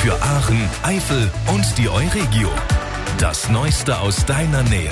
Für Aachen, Eifel und die Euregio. Das Neueste aus deiner Nähe.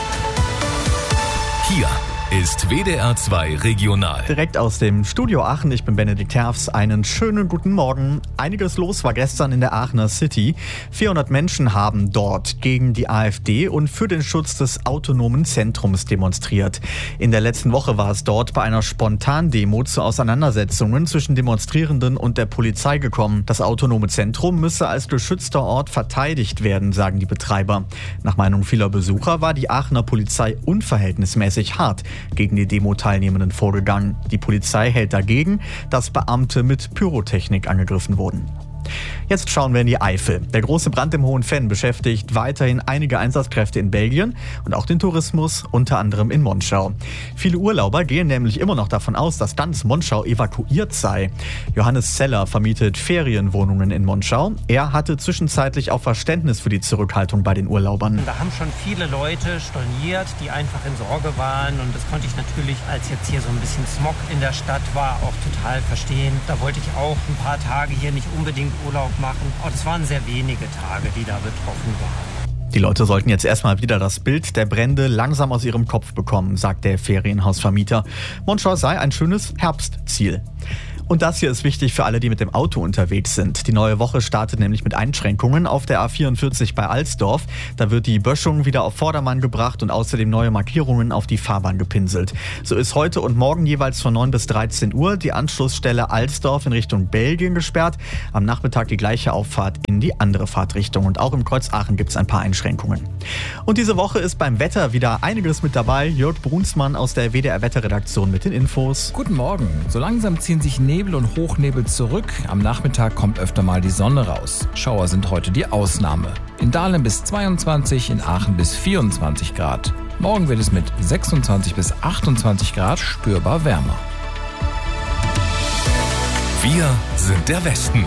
Hier ist WDR 2 Regional. Direkt aus dem Studio Aachen, ich bin Benedikt Herfs. Einen schönen guten Morgen. Einiges los war gestern in der Aachener City. 400 Menschen haben dort gegen die AfD und für den Schutz des autonomen Zentrums demonstriert. In der letzten Woche war es dort bei einer Spontandemo zu Auseinandersetzungen zwischen Demonstrierenden und der Polizei gekommen. Das autonome Zentrum müsse als geschützter Ort verteidigt werden, sagen die Betreiber. Nach Meinung vieler Besucher war die Aachener Polizei unverhältnismäßig hart gegen die Demo-Teilnehmenden vorgegangen. Die Polizei hält dagegen, dass Beamte mit Pyrotechnik angegriffen wurden. Jetzt schauen wir in die Eifel. Der große Brand im Hohen Venn beschäftigt weiterhin einige Einsatzkräfte in Belgien und auch den Tourismus, unter anderem in Monschau. Viele Urlauber gehen nämlich immer noch davon aus, dass ganz Monschau evakuiert sei. Johannes Zeller vermietet Ferienwohnungen in Monschau. Er hatte zwischenzeitlich auch Verständnis für die Zurückhaltung bei den Urlaubern. Da haben schon viele Leute storniert, die einfach in Sorge waren. Und das konnte ich natürlich, als jetzt hier so ein bisschen Smog in der Stadt war, auch total verstehen. Da wollte ich auch ein paar Tage hier nicht unbedingt Urlaub machen. Aber es waren sehr wenige Tage, die da betroffen waren. Die Leute sollten jetzt erstmal wieder das Bild der Brände langsam aus ihrem Kopf bekommen, sagt der Ferienhausvermieter. Monschau sei ein schönes Herbstziel. Und das hier ist wichtig für alle, die mit dem Auto unterwegs sind. Die neue Woche startet nämlich mit Einschränkungen auf der A44 bei Alsdorf. Da wird die Böschung wieder auf Vordermann gebracht und außerdem neue Markierungen auf die Fahrbahn gepinselt. So ist heute und morgen jeweils von 9 bis 13 Uhr die Anschlussstelle Alsdorf in Richtung Belgien gesperrt. Am Nachmittag die gleiche Auffahrt in die andere Fahrtrichtung. Und auch im Kreuz Aachen gibt es ein paar Einschränkungen. Und diese Woche ist beim Wetter wieder einiges mit dabei. Jörg Brunsmann aus der WDR-Wetterredaktion mit den Infos. Guten Morgen. So langsam ziehen sich Nebel und Hochnebel zurück. Am Nachmittag kommt öfter mal die Sonne raus. Schauer sind heute die Ausnahme. In Dahlem bis 22, in Aachen bis 24 Grad. Morgen wird es mit 26 bis 28 Grad spürbar wärmer. Wir sind der Westen.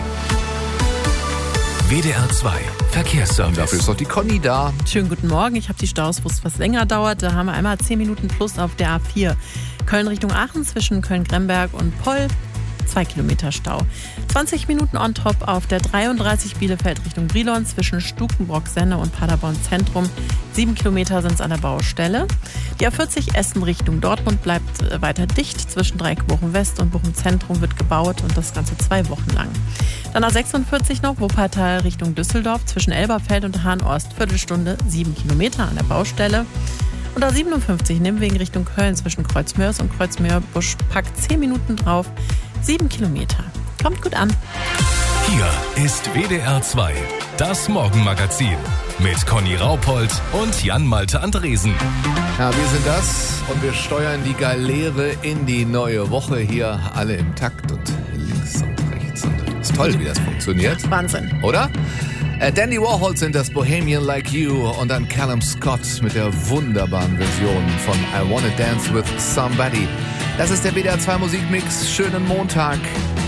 WDR 2 Verkehrsservice. Dafür ist doch die Conny da. Schönen guten Morgen. Ich habe die Staus, wo es was länger dauert. Da haben wir einmal 10 Minuten plus auf der A4. Köln Richtung Aachen zwischen Köln-Gremberg und Poll. 2 Kilometer Stau. 20 Minuten on top auf der 33 Bielefeld Richtung Brilon zwischen Stukenbrock-Senne und Paderborn Zentrum. 7 Kilometer sind es an der Baustelle. Die A40 Essen Richtung Dortmund bleibt weiter dicht. Zwischen Dreieck Bochum West und Bochum Zentrum wird gebaut und das Ganze 2 Wochen lang. Dann A46 noch Wuppertal Richtung Düsseldorf zwischen Elberfeld und Hahn-Ost. Viertelstunde 7 Kilometer an der Baustelle. Und A57 Nimwegen Richtung Köln zwischen Kreuzmörs und Kreuzmöhr-Busch packt 10 Minuten drauf. 7 Kilometer. Kommt gut an. Hier ist WDR 2, das Morgenmagazin mit Conny Raupold und Jan-Malte Andresen. Ja, wir sind das und wir steuern die Galeere in die neue Woche. Hier alle im Takt und links und rechts. Und ist toll, wie das funktioniert. Wahnsinn. Oder? Dandy Warhol sind das Bohemian Like You und dann Callum Scott mit der wunderbaren Version von I Wanna Dance With Somebody. Das ist der WDR 2 Musikmix. Schönen Montag.